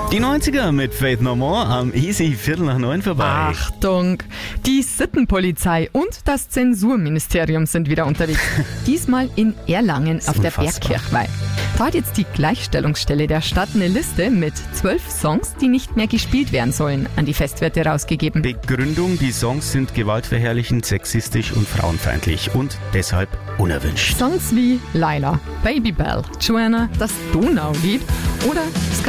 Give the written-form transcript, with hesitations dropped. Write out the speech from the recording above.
Die 90er mit Faith No More am Easy 8:45 vorbei. Achtung! Die Sittenpolizei und das Zensurministerium sind wieder unterwegs. Diesmal in Erlangen auf der unfassbar. Bergkirchweih. Da hat jetzt die Gleichstellungsstelle der Stadt eine Liste mit 12 Songs, die nicht mehr gespielt werden sollen, an die Festwirte rausgegeben. Begründung, die Songs sind gewaltverherrlichend, sexistisch und frauenfeindlich und deshalb unerwünscht. Songs wie Laila, Baby Bell, Joanna, das Donaulied oder